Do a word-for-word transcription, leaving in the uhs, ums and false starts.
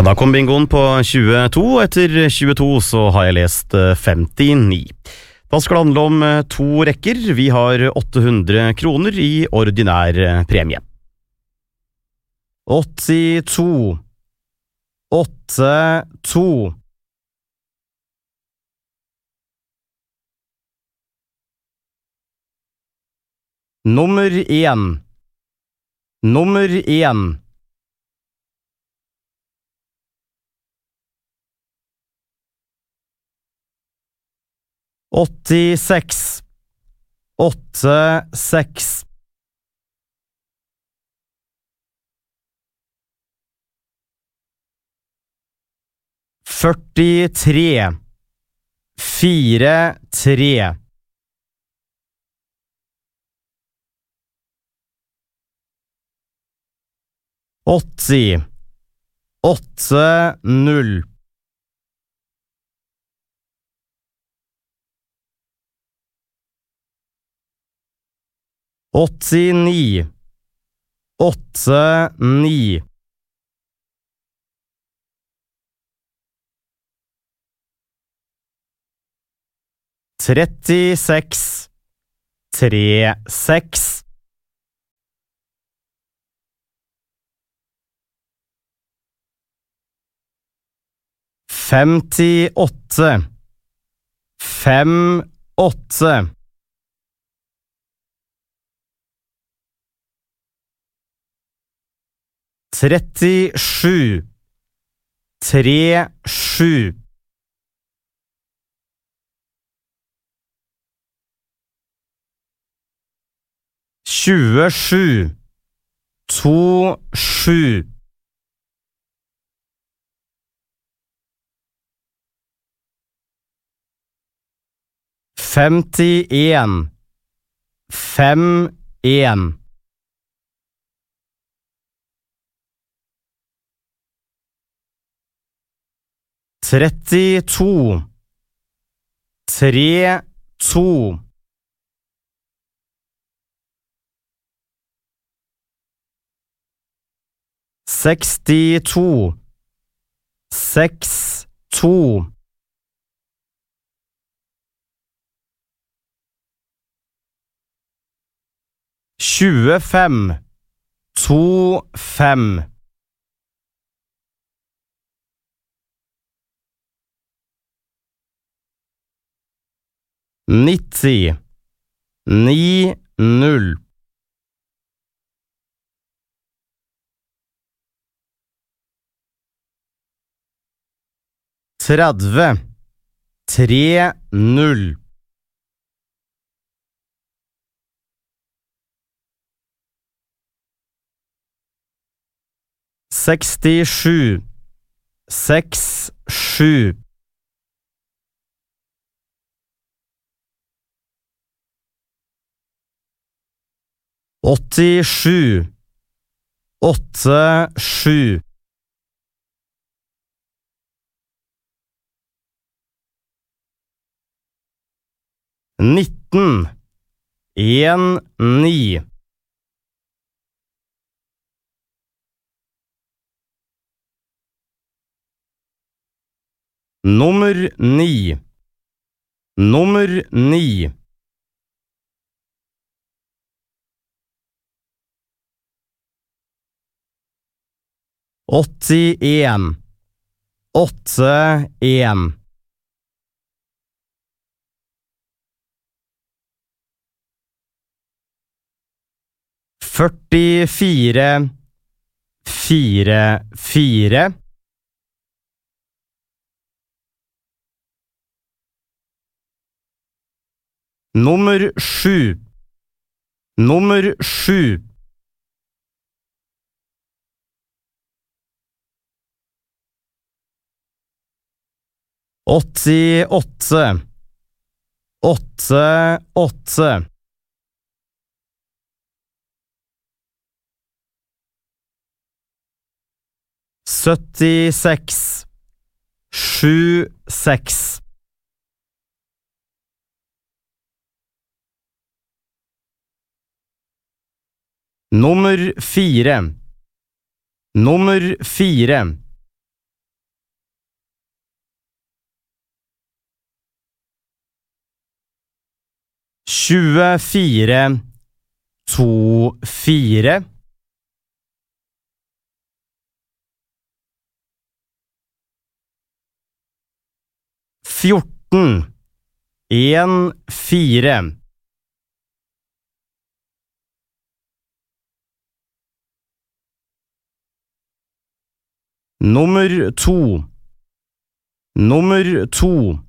Da kom bingoen på tjueto, etter tjueto så har jeg lest femtini. Da skal det handle om to rekker. Vi har åtte hundre kroner i ordinær premie. åttito, åtte-to. Nummer én. Nummer én. åttiseks. åtte-seks. førtitre. fire-tre. åtti. åtte-null. åttini. åtte-ni. trettiseks. tre-seks. femtiåtte. fem-åtte. trettisju. tre-sju. tjuesju. to-sju. femtien. fem-en. trettito. tre-to. sekstito. seks-to. tjuefem. to-fem. nitti. ni-null. tredve. tre-null. sekstisju. seks-sju. åttisju. åtte-sju. nitten. en-ni. Nummer ni. Nummer ni. åttien. åtte-en. førtifire. fire-fire. Nummer sju. Nummer sju. åttiåtte. åtte-åtte. syttiseks. sju-seks. Nummer fire. Nummer fire. tjuefire, to, fire. fjorten, en, fire. Nummer to. Nummer to.